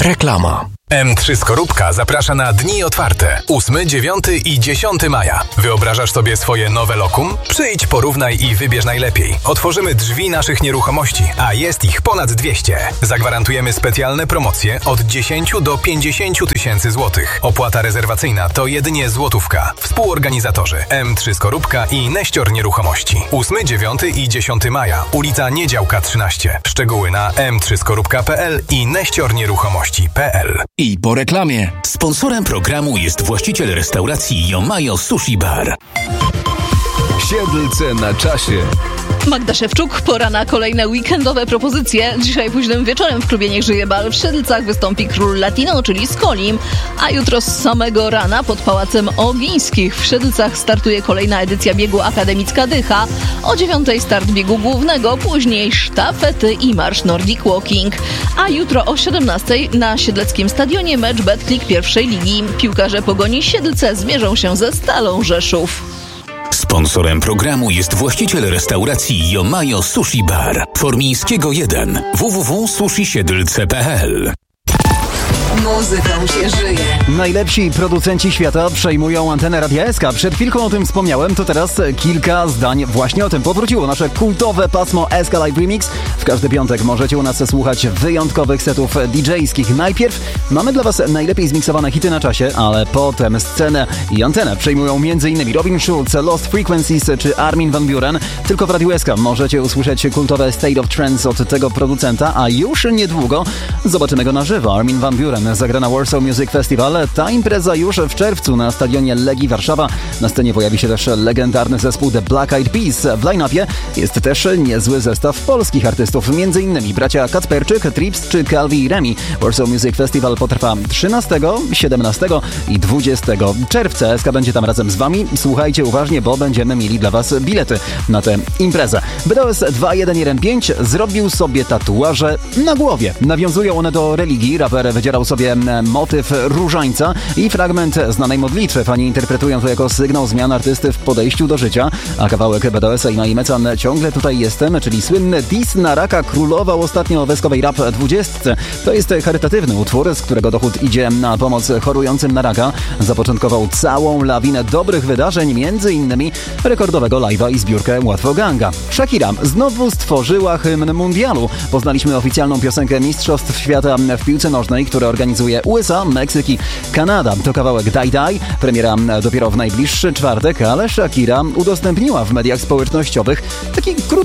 Reklama. M3 Skorupka zaprasza na Dni Otwarte 8, 9 i 10 maja. Wyobrażasz sobie swoje nowe lokum? Przyjdź, porównaj i wybierz najlepiej. Otworzymy drzwi naszych nieruchomości, a jest ich ponad 200. Zagwarantujemy specjalne promocje od 10 do 50 tysięcy złotych. Opłata rezerwacyjna to jedynie złotówka. Współorganizatorzy M3 Skorupka i Neścior Nieruchomości. 8, 9 i 10 maja. Ulica Niedziałka 13. Szczegóły na m3skorupka.pl i neściornieruchomości.pl. I po reklamie. Sponsorem programu jest właściciel restauracji Yomayo Sushi Bar. Siedlce na czasie. Magda Szewczuk, pora na kolejne weekendowe propozycje. Dzisiaj późnym wieczorem w klubie Niech Żyje Bal w Siedlcach wystąpi Król Latino, czyli Skolim, a jutro z samego rana pod Pałacem Ogińskich w Siedlcach startuje kolejna edycja biegu Akademicka Dycha. O 9:00 start biegu głównego, później sztafety i marsz Nordic Walking. A jutro o 17:00 na Siedleckim Stadionie mecz Betclic pierwszej ligi. Piłkarze Pogoni Siedlce zmierzą się ze Stalą Rzeszów. Sponsorem programu jest właściciel restauracji Yomayo Sushi Bar. Formińskiego 1. www.sushisiedlce.pl. Muzyką się żyje. Najlepsi producenci świata przejmują antenę Radia SK. Przed chwilką o tym wspomniałem, to teraz kilka zdań właśnie o tym. Powróciło nasze kultowe pasmo SK Live Remix. W każdy piątek możecie u nas słuchać wyjątkowych setów DJ-skich. Najpierw mamy dla Was najlepiej zmiksowane hity na czasie, ale potem scenę i antenę przejmują m.in. Robin Schulz, Lost Frequencies czy Armin van Buuren. Tylko w Radiu SK możecie usłyszeć kultowe State of Trance od tego producenta, a już niedługo zobaczymy go na żywo. Armin van Buuren zagra na Warsaw Music Festival. Ta impreza już w czerwcu na stadionie Legii Warszawa. Na scenie pojawi się też legendarny zespół The Black Eyed Peas. W line-upie jest też niezły zestaw polskich artystów, m.in. bracia Kacperczyk, Trips czy Calvi i Remi. Warsaw Music Festival potrwa 13, 17 i 20 czerwca. SK będzie tam razem z Wami. Słuchajcie uważnie, bo będziemy mieli dla Was bilety na tę imprezę. BDS 2115 zrobił sobie tatuaże na głowie. Nawiązują one do religii. Raper wydzierał sobie motyw różańca i fragment znanej modlitwy. Fani interpretują to jako sygnał zmian artysty w podejściu do życia, a kawałek BDS-a i Mai Mecan Ciągle tutaj jestem, czyli słynny diss na raka, królował ostatnio w eskowej Rap 20. To jest charytatywny utwór, z którego dochód idzie na pomoc chorującym na raka. Zapoczątkował całą lawinę dobrych wydarzeń, m.in. rekordowego live'a i zbiórkę Łatwo Ganga. Shakira znowu stworzyła hymn mundialu. Poznaliśmy oficjalną piosenkę Mistrzostw Świata w piłce nożnej, które organizuje USA, Meksyk i Kanada. To kawałek Die Die, premiera dopiero w najbliższy czwartek, ale Shakira udostępniła w mediach społecznościowych taki krótki